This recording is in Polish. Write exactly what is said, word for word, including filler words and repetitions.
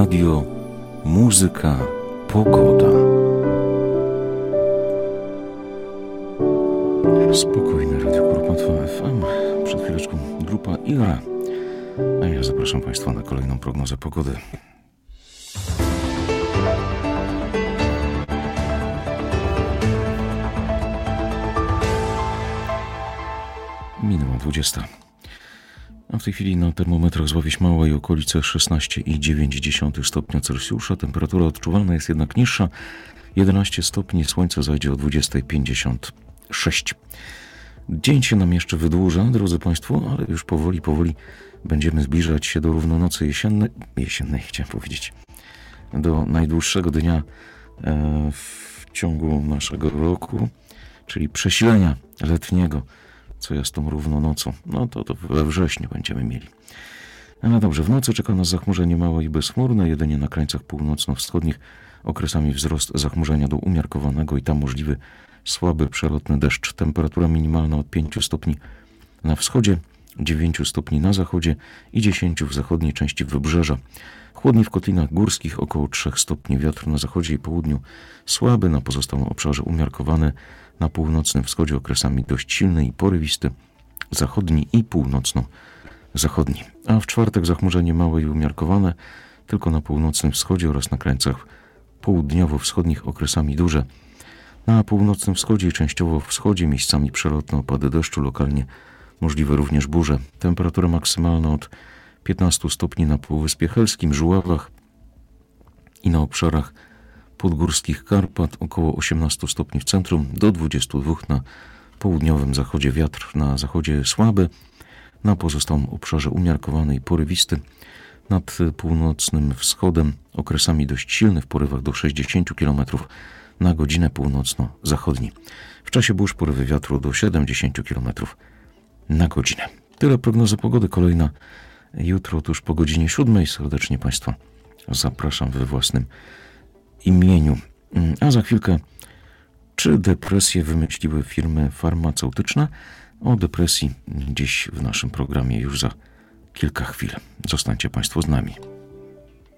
Radio, muzyka, pogoda. Spokojne Radio Kuropatwa F M. Przed chwileczką grupa Ira. A ja zapraszam Państwa na kolejną prognozę pogody. Minęła dwudziesta. A w tej chwili na termometrach z Ławiś Mała i okolice szesnaście i dziewięć dziesiątych stopnia Celsjusza. Temperatura odczuwalna jest jednak niższa. jedenaście stopni, słońce zajdzie o dwudziesta pięćdziesiąt sześć. Dzień się nam jeszcze wydłuża, drodzy Państwo, ale już powoli, powoli będziemy zbliżać się do równonocy jesiennej, jesiennej chciałem powiedzieć, do najdłuższego dnia w ciągu naszego roku, czyli przesilenia letniego. Co jest tą równonocą? No to, to we wrześniu będziemy mieli. No dobrze, w nocy czeka nas zachmurzenie małe i bezchmurne, jedynie na krańcach północno-wschodnich okresami wzrost zachmurzenia do umiarkowanego i tam możliwy słaby, przelotny deszcz. Temperatura minimalna od pięciu stopni na wschodzie, dziewięciu stopni na zachodzie i dziesięciu w zachodniej części wybrzeża. Chłodniej w kotlinach górskich, około trzech stopni. Wiatr na zachodzie i południu słaby, na pozostałym obszarze umiarkowany, na północnym wschodzie okresami dość silny i porywisty, zachodni i północno-zachodni. A w czwartek zachmurzenie małe i umiarkowane, tylko na północnym wschodzie oraz na krańcach południowo-wschodnich okresami duże. Na północnym wschodzie i częściowo wschodzie miejscami przelotne opady deszczu, lokalnie możliwe również burze. Temperatura maksymalna od piętnastu stopni na Półwyspie Helskim, Żuławach i na obszarach podgórskich Karpat, około osiemnastu stopni w centrum, do dwudziestu dwóch na południowym zachodzie. Wiatr na zachodzie słaby, na pozostałym obszarze umiarkowany i porywisty. Nad północnym wschodem okresami dość silny, w porywach do sześćdziesięciu kilometrów na godzinę północno-zachodni. W czasie burz porywy wiatru do siedemdziesięciu kilometrów na godzinę. Tyle prognozy pogody. Kolejna jutro tuż po godzinie siódmej. Serdecznie Państwa zapraszam we własnym imieniu. A za chwilkę, czy depresję wymyśliły firmy farmaceutyczne? O depresji dziś w naszym programie już za kilka chwil. Zostańcie Państwo z nami.